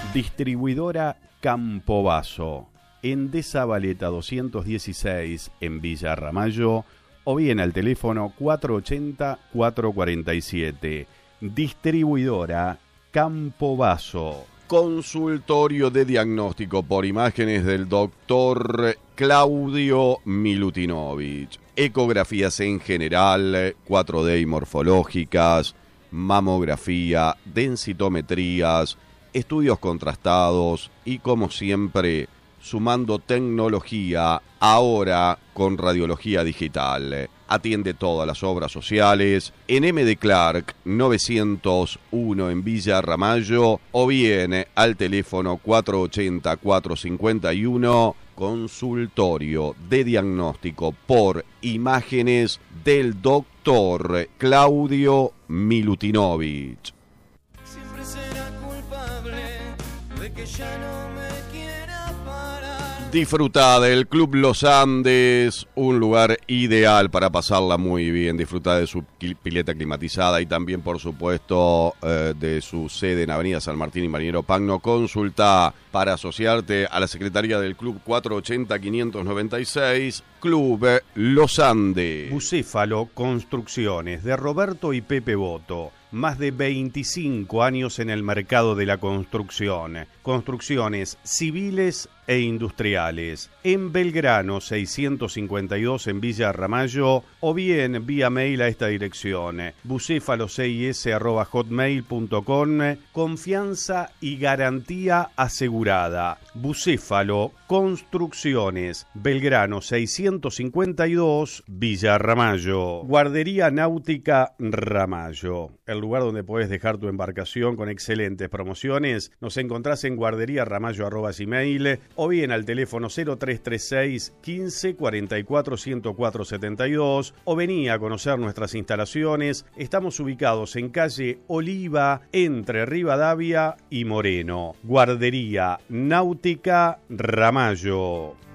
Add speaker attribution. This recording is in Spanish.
Speaker 1: Distribuidora Campobasso, en de Zabaleta 216 en Villa Ramallo, o bien al teléfono 480-447. Distribuidora Campobasso. Consultorio de diagnóstico por imágenes del doctor Claudio Milutinovich. Ecografías en general, 4D y morfológicas, mamografía, densitometrías, estudios contrastados y, como siempre, sumando tecnología, ahora con radiología digital. Atiende todas las obras sociales en M. de Clark 901 en Villa Ramallo, o bien al teléfono 480-451, consultorio de diagnóstico por imágenes del doctor Claudio Milutinovich.
Speaker 2: Siempre será culpable de que ya no me quiera parar.
Speaker 1: Disfruta del Club Los Andes, un lugar ideal para pasarla muy bien. Disfruta de su pileta climatizada y también, por supuesto, de su sede en Avenida San Martín y Marinero Pagno. Consulta para asociarte a la Secretaría del Club 480-596, Club Los Andes.
Speaker 3: Bucéfalo Construcciones, de Roberto y Pepe Boto. Más de 25 años en el mercado de la construcción. Construcciones civiles e industriales. En Belgrano 652 en Villa Ramallo, o bien vía mail a esta dirección: bucéfalo6s@hotmail.com. Confianza y garantía asegurada. Bucéfalo Construcciones, Belgrano 652, Villa Ramallo. Guardería Náutica Ramallo, el lugar donde podés dejar tu embarcación con excelentes promociones. Nos encontrás en guarderíaramallo@gmail, o bien al teléfono 0336 15 44 104 72, o vení a conocer nuestras instalaciones. Estamos ubicados en calle Oliva, entre Rivadavia y Moreno. Guardería Náutica Ramallo.